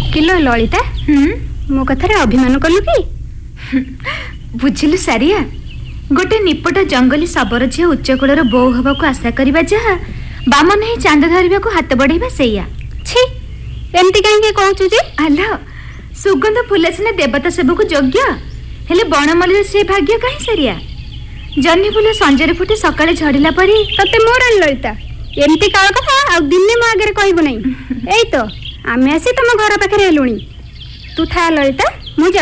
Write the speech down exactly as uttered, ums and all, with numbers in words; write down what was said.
kilo Lalita मो कथारे अभिमान कलु कि बुझिलु सारिया गोटे निपट जंगली सबर झी उच्चकूलर बो हवा को आशा करवा जहा बामन ही चांद धरवा को हाथ बढ़ेबा सेया छी एमती कहीं कहूँ जे आलो सुगंध फूल सिना देवता सबको योग्य हेले बणमल्ली से भाग्य कहीं सारिया जन्नी फूल संजय फुटे सकाळे झड़िला परी तते मोर ललिता एमती काल कथा आ दिने मो आगे कहबो नहीं एई तो आमे आसी तुम घर पाखे हेलुणी तू था ललिता मु